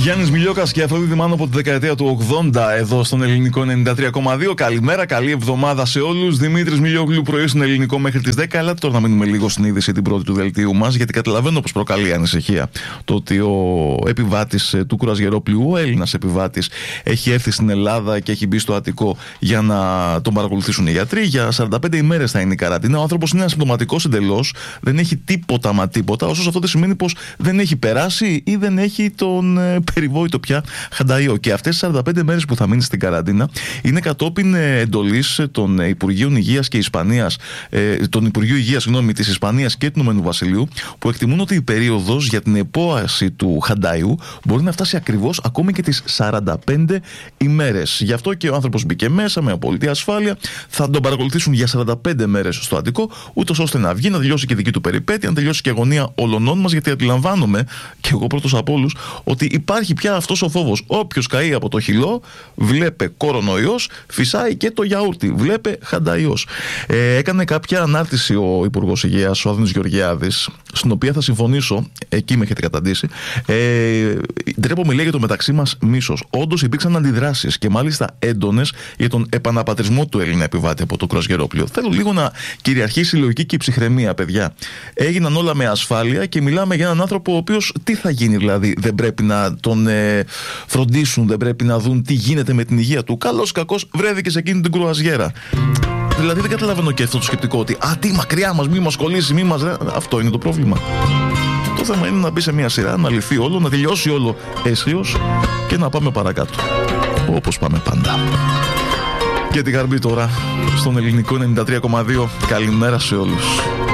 Γιάννης Μιλιόκας και Αφροδίτη Μάνο από τη δεκαετία του 80 εδώ στον Ελληνικό 93,2. Καλημέρα, καλή εβδομάδα σε όλους. Δημήτρης Μιλιόγλου, πρωί στον Ελληνικό μέχρι τις 10. Ελάτε τώρα να μείνουμε λίγο στην είδηση την πρώτη του δελτίου μας, γιατί καταλαβαίνω πως προκαλεί ανησυχία το ότι ο επιβάτης του κρουαζιερόπλοιου, ο Έλληνας επιβάτης, έχει έρθει στην Ελλάδα και έχει μπει στο Αττικό για να τον παρακολουθήσουν οι γιατροί. Για 45 ημέρες θα είναι η καραντίνα. Ο άνθρωπος είναι ασυμπτωματικός εντελώς, δεν έχει τίποτα μα τίποτα, όσο αυτό δεν σημαίνει πως δεν έχει περάσει ή δεν έχει τον περιβόητο πια χανταϊό. Και αυτές τις 45 μέρες που θα μείνει στην καραντίνα είναι κατόπιν εντολής των Υπουργείων Υγείας και Ισπανίας, των Υπουργείου Υγείας, της Ισπανίας και του Ηνωμένου Βασιλείου, που εκτιμούν ότι η περίοδος για την επόαση του χανταϊού μπορεί να φτάσει ακριβώς ακόμη και τις 45 ημέρες. Γι' αυτό και ο άνθρωπος μπήκε μέσα με απόλυτη ασφάλεια. Θα τον παρακολουθήσουν για 45 μέρες στο Αττικό, ούτως ώστε να βγει, να τελειώσει και δική του περιπέτεια, να τελειώσει και η αγωνία όλων μας, γιατί αντιλαμβάνομαι, και εγώ πρώτος από όλους, ότι υπάρχει πια αυτός ο φόβος. Όποιος καεί από το χυλό, βλέπε κορονοϊός, φυσάει και το γιαούρτι, βλέπε χανταϊός. Έκανε κάποια ανάρτηση ο Υπουργός Υγείας, ο Άδωνης Γεωργιάδης, στην οποία θα συμφωνήσω, εκεί με έχετε καταντήσει. Ντρέπομαι, λέει, για το μεταξύ μας μίσος. Όντως υπήρξαν αντιδράσεις και μάλιστα έντονες για τον επαναπατρισμό του Έλληνα επιβάτη από το κρουαζιερόπλοιο. Θέλω λίγο να κυριαρχήσει η λογική και η ψυχραιμία, παιδιά. Έγιναν όλα με ασφάλεια και μιλάμε για έναν άνθρωπο ο οποίος τι θα γίνει, δηλαδή, δεν πρέπει να τον φροντίσουν, δεν πρέπει να δουν τι γίνεται με την υγεία του. Καλώς κακώς βρέθηκε σε εκείνη την κρουαζιέρα. Δηλαδή δεν καταλαβαίνω και αυτό το σκεπτικό ότι τι μακριά μας, μη μας κολλήσει, μη μας... Αυτό είναι το πρόβλημα. Το θέμα είναι να μπει σε μια σειρά, να λυθεί όλο, να τελειώσει όλο αίσιος και να πάμε παρακάτω. Όπως πάμε πάντα. Και την καρμπή τώρα στον Ελληνικό 93,2. Καλημέρα σε όλους.